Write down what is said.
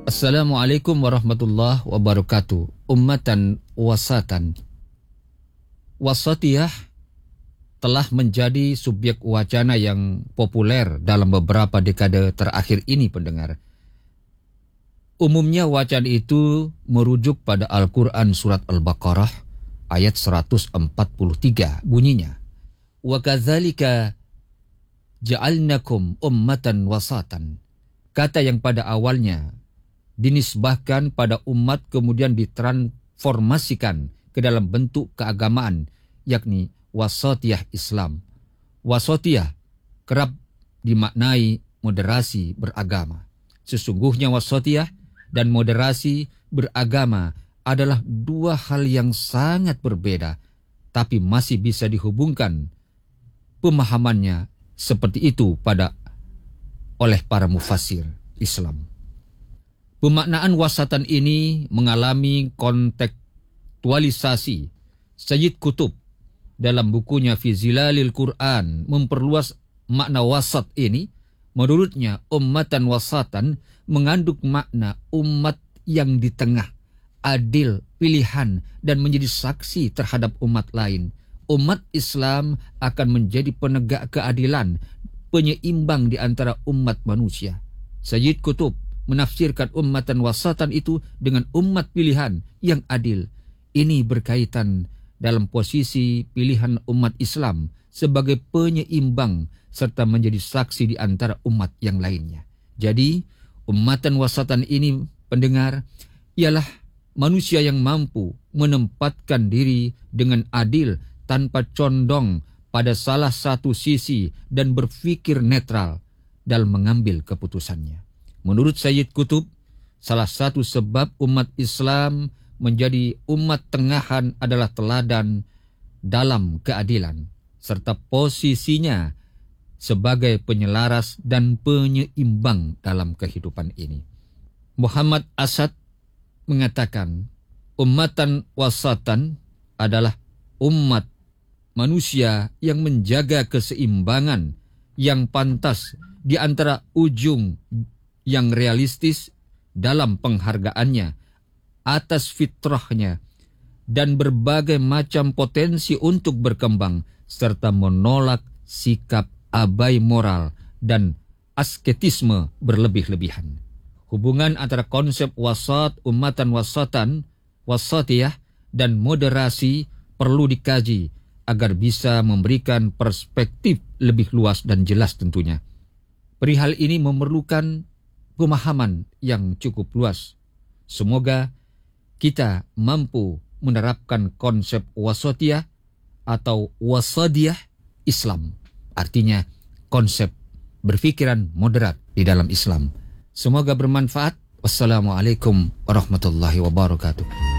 Assalamualaikum warahmatullahi wabarakatuh. Ummatan wasatan. Wasatiyah telah menjadi subjek wacana yang populer dalam beberapa dekade terakhir ini, pendengar. Umumnya wacana itu merujuk pada Al-Quran surat Al-Baqarah ayat 143 bunyinya. Wa kadzalika ja'alnakum ummatan wasatan. Kata yang pada awalnya dinisbahkan pada umat kemudian ditransformasikan ke dalam bentuk keagamaan, yakni wasatiyah Islam. Wasatiyah kerap dimaknai moderasi beragama. Sesungguhnya wasatiyah dan moderasi beragama adalah dua hal yang sangat berbeda, tapi masih bisa dihubungkan pemahamannya seperti itu oleh para mufassir Islam. Pemaknaan wasatan ini mengalami kontekstualisasi. Sayyid Qutb dalam bukunya Fi Zilalil Quran memperluas makna wasat ini. Menurutnya ummatan wasatan mengandung makna umat yang di tengah, adil, pilihan, dan menjadi saksi terhadap umat lain. Umat Islam akan menjadi penegak keadilan, penyeimbang di antara umat manusia. Sayyid Qutb menafsirkan ummatan wasatan itu dengan umat pilihan yang adil. Ini berkaitan dalam posisi pilihan umat Islam sebagai penyeimbang serta menjadi saksi di antara umat yang lainnya. Jadi, ummatan wasatan ini, pendengar, ialah manusia yang mampu menempatkan diri dengan adil tanpa condong pada salah satu sisi dan berpikir netral dalam mengambil keputusannya. Menurut Sayyid Qutb, salah satu sebab umat Islam menjadi umat tengahan adalah teladan dalam keadilan, serta posisinya sebagai penyelaras dan penyeimbang dalam kehidupan ini. Muhammad Asad mengatakan, ummatan wasatan adalah umat manusia yang menjaga keseimbangan yang pantas di antara ujung yang realistis dalam penghargaannya atas fitrahnya dan berbagai macam potensi untuk berkembang, serta menolak sikap abai moral dan asketisme berlebih-lebihan. Hubungan antara konsep wasat, ummatan wasatan, wasatiyah, dan moderasi perlu dikaji agar bisa memberikan perspektif lebih luas dan jelas tentunya. Perihal ini memerlukan pemahaman yang cukup luas. Semoga kita mampu menerapkan konsep wasatiyah atau wasadiyah Islam. Artinya konsep berpikiran moderat di dalam Islam. Semoga bermanfaat. Wassalamualaikum warahmatullahi wabarakatuh.